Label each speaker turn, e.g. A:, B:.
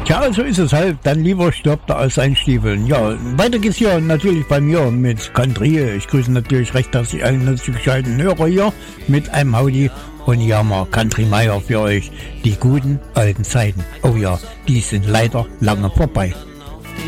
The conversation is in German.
A: Tja, so ist es halt. Dann lieber stirbt er als sein Stiefeln. Ja, weiter geht's hier natürlich bei mir mit Country. Ich grüße natürlich recht herzlich alle zugeschalteten Hörer hier mit einem Howdy. Und hier haben wir Country Meier für euch. Die guten alten Zeiten. Oh ja, die sind leider lange vorbei.